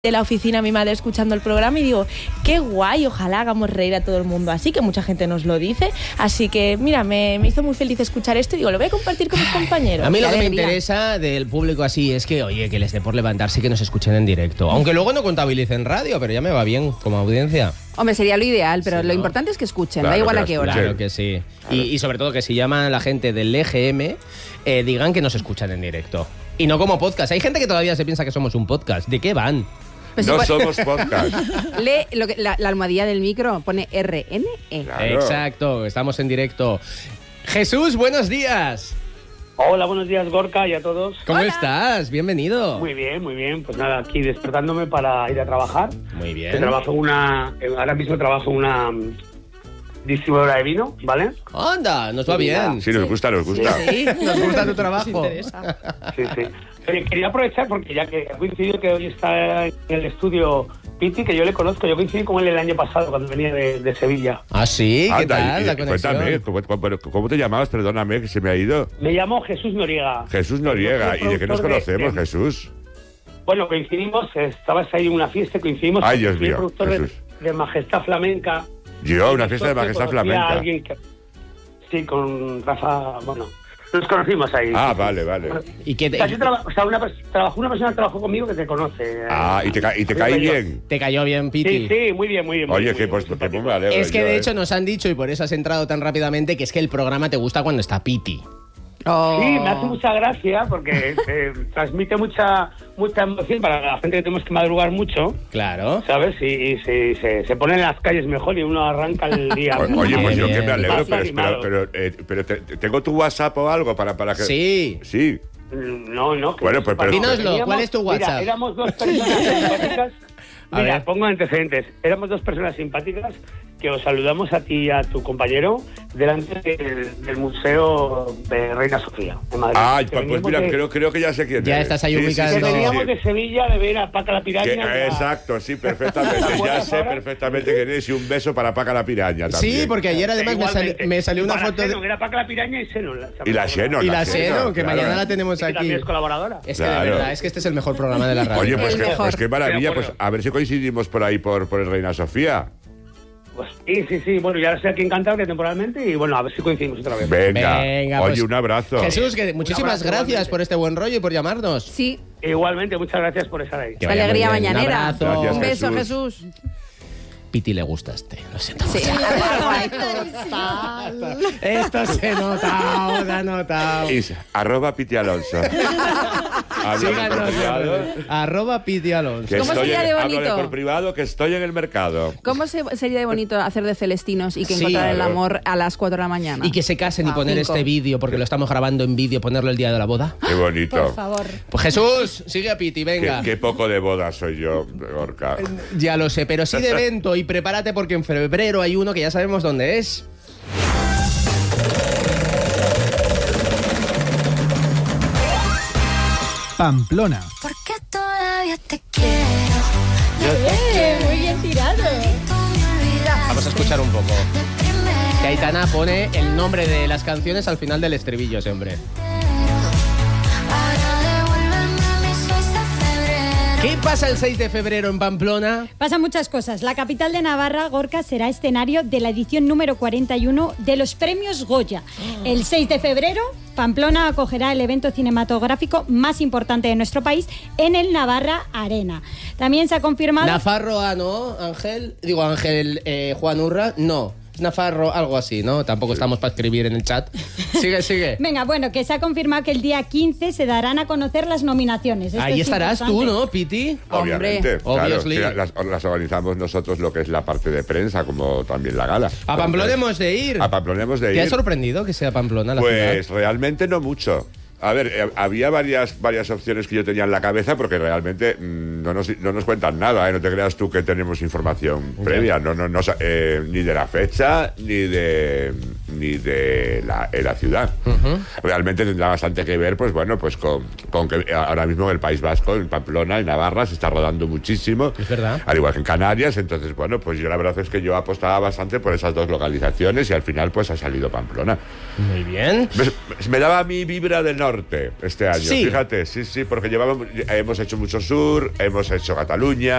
de la oficina mi madre escuchando el programa y digo, qué guay, ojalá hagamos reír a todo el mundo así, que mucha gente nos lo dice, así que mira, me hizo muy feliz escuchar esto y digo, lo voy a compartir con mis compañeros. A mí lo que me interesa del público así es que, oye, que les dé por levantarse y que nos escuchen en directo, aunque luego no contabilicen radio, pero ya me va bien como audiencia. Hombre, sería lo ideal, pero Sí, lo ¿no? importante es que escuchen, Claro, da igual que a qué lo hora. Claro que sí. Y sobre todo que si llaman a la gente del EGM, digan que nos escuchan en directo. Y no como podcast. Hay gente que todavía se piensa que somos un podcast. ¿De qué van? Pues No igual- somos podcast. Lee la almohadilla del micro, pone RNE. Claro. Exacto, estamos en directo. Jesús, buenos días. Hola, buenos días, Gorka, y a todos. ¿Cómo estás? Bienvenido. Muy bien, muy bien. Pues nada, aquí despertándome para ir a trabajar. Muy bien. Que ahora mismo trabajo en una distribuidora de vino, ¿vale? Anda, nos va bien. Sí, nos gusta, nos gusta. Sí, nos gusta tu trabajo. Sí, sí. Quería aprovechar porque ya que he coincidido que hoy está en el estudio Piti, que yo le conozco, yo coincidí con él el año pasado cuando venía de Sevilla. Ah, sí, ¿qué Anda, tal la cuéntame, conexión? ¿cómo te llamabas? Perdóname, que se me ha ido. Me llamo Jesús Noriega. Jesús Noriega. ¿Y de qué nos conocemos, Jesús? Bueno, coincidimos, estabas ahí en una fiesta, coincidimos. Ay, Dios Soy el mío, productor Jesús. de Majestad Flamenca. Yo, una fiesta de majestad Conocía a flamenca. alguien sí, con Rafa, bueno, nos conocimos ahí. Ah, vale, vale. ¿Y qué O sea, una persona que trabajó conmigo que te conoce. Ah, ¿y te cae bien? te cayó bien, Piti? Sí, sí, muy bien, muy bien. Oye, muy que bien, pues muy que simpático. me alegro Es que yo, de ¿eh? hecho nos han dicho, y por eso has entrado tan rápidamente, que es que el programa te gusta cuando está Piti. Oh. Sí, me hace mucha gracia porque transmite mucha emoción para la gente que tenemos que madrugar mucho, Claro. ¿sabes? Y se pone en las calles mejor y uno arranca el día. Oye, pues yo Bien, que me alegro, más pero animado. ¿tengo tu WhatsApp o algo para que...? Sí. Sí. No. que Bueno, pues, pero- Dínoslo, ¿cuál es tu WhatsApp? Mira, éramos dos personas simpáticas. A Mira, ver. pongo antecedentes. Éramos dos personas simpáticas que os saludamos a ti y a tu compañero delante del Museo de Reina Sofía, en Madrid. Ah, Que pues veníamos mira, de- creo que ya sé quién Ya eres. estás ahí que ubicando. veníamos de Sevilla de ver a Paca la Piraña. Que- y a- exacto, sí, perfectamente. ¿Te Ya acuerdas sé ahora? perfectamente quién es y un beso para Paca la Piraña también. Sí, porque ayer además Igualmente. me salió una Y para foto Xenon, de... era Paca la Piraña y Xenon. Y la Xenon. Y la Xenon, que claro. mañana la tenemos Que aquí. también es colaboradora. Es que de Claro. verdad, es que este es el mejor programa de la radio. Oye, pues El mejor. qué maravilla, De pues acuerdo. a ver si coincidimos por ahí por el Reina Sofía. Pues, sí. Bueno, ya estoy aquí en Cantabria temporalmente y bueno, a ver si coincidimos otra vez. Venga, Venga, oye, pues, un abrazo. Jesús, que muchísimas abrazo, gracias igualmente. por este buen rollo y por llamarnos. Sí, Igualmente, muchas gracias por estar ahí. Que vaya alegría muy bien. Un mañanera. abrazo. Gracias, Un beso, Jesús. Jesús. Piti le gustaste, lo siento. Sí. Esto se nota, se ha notado. @Piti Alonso. Háblame por privado, @Piti Alonso. que ¿Cómo estoy sería de háblame bonito? por privado que estoy en el mercado. ¿Cómo sería de bonito hacer de Celestinos y que Sí, encontrar el claro. amor a las 4 de la mañana? Y que se casen y poner 5. este vídeo, porque lo estamos grabando en vídeo, ponerlo el día de la boda. Qué bonito. Por favor. Pues Jesús, sigue a Piti, venga. Qué poco de boda soy yo, Gorka. Ya lo sé, pero sí de evento y prepárate porque en febrero hay uno que ya sabemos dónde es. Pamplona. Porque todavía te quiero. Muy bien tirado. Tú me olvidaste Vamos a escuchar un poco. de primero. Que Aitana pone el nombre de las canciones al final del estribillo, ese hombre. Ahora devuélveme mis 6 de febrero. ¿Qué pasa el 6 de febrero en Pamplona? Pasan muchas cosas. La capital de Navarra, Gorka, será escenario de la edición número 41 de los premios Goya. El 6 de febrero, Pamplona acogerá el evento cinematográfico más importante de nuestro país en el Navarra Arena. También se ha confirmado... Nafarroa, ¿no? Ángel, Juan Urra, no. Es Nafarro, algo así, ¿no? Tampoco estamos para escribir en el chat. Sigue. Venga, bueno, que se ha confirmado que el día 15 se darán a conocer las nominaciones. Esto Ahí es estarás tú, importante. ¿no, Piti? Obviamente, claro, Obviously. que las organizamos nosotros lo que es la parte de prensa, como también la gala. A Pamplona hemos de ir. A Pamplona hemos de ¿Te ha ir. sorprendido que sea Pamplona la Pues ciudad? realmente no mucho. A ver, había varias opciones que yo tenía en la cabeza porque realmente no nos cuentan nada, ¿eh? No te creas tú que tenemos información previa, ni de la fecha ni de la ciudad. Realmente tendrá bastante que ver, pues bueno, pues con que ahora mismo en el País Vasco, en Pamplona, en Navarra, se está rodando muchísimo. Es verdad. Al igual que en Canarias. Entonces, bueno, pues yo la verdad es que yo apostaba bastante por esas dos localizaciones y al final pues ha salido Pamplona. Muy bien. Me daba mi vibra del norte este año. Sí. Fíjate, sí, porque hemos hecho mucho sur, hemos hecho Cataluña.